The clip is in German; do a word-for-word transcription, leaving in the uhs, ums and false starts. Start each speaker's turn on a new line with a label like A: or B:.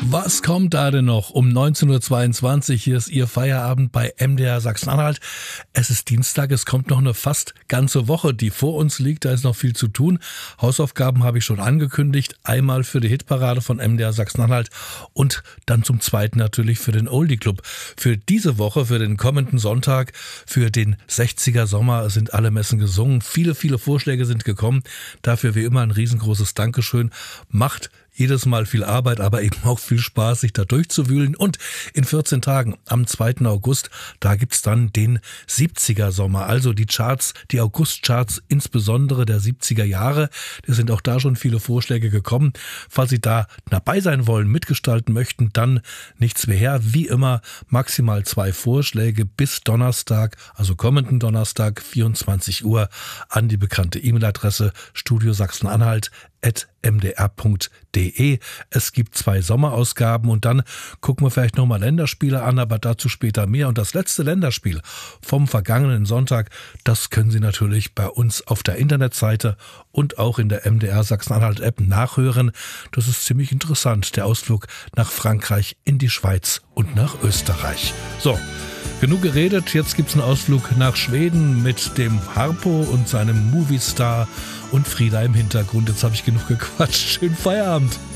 A: Was kommt da denn noch um neunzehn Uhr zweiundzwanzig? Hier ist Ihr Feierabend bei M D R Sachsen-Anhalt. Es ist Dienstag, es kommt noch eine fast ganze Woche, die vor uns liegt. Da ist noch viel zu tun. Hausaufgaben habe ich schon angekündigt. Einmal für die Hitparade von M D R Sachsen-Anhalt und dann zum Zweiten natürlich für den Oldie Club. Für diese Woche, für den kommenden Sonntag, für den sechziger Sommer sind alle Messen gesungen. Viele, viele Vorschläge sind gekommen. Dafür wie immer ein riesengroßes Dankeschön. Macht jedes Mal viel Arbeit, aber eben auch viel Spaß, sich da durchzuwühlen. Und in vierzehn Tagen, am zweiten August, da gibt's dann den siebziger Sommer. Also die Charts, die August-Charts, insbesondere der siebziger Jahre. Da sind auch da schon viele Vorschläge gekommen. Falls Sie da dabei sein wollen, mitgestalten möchten, dann nichts mehr her. Wie immer maximal zwei Vorschläge bis Donnerstag, also kommenden Donnerstag, vierundzwanzig Uhr, an die bekannte E-Mail-Adresse studio sachsen-anhalt at m d r punkt d e. Es gibt zwei Sommerausgaben und dann gucken wir vielleicht nochmal Länderspiele an, aber dazu später mehr. Und das letzte Länderspiel vom vergangenen Sonntag, das können Sie natürlich bei uns auf der Internetseite und auch in der M D R Sachsen-Anhalt-App nachhören. Das ist ziemlich interessant, der Ausflug nach Frankreich, in die Schweiz und nach Österreich. So, genug geredet, jetzt gibt's einen Ausflug nach Schweden mit dem Harpo und seinem Movistar und Frieda im Hintergrund. Jetzt habe ich genug gequatscht. Schönen Feierabend.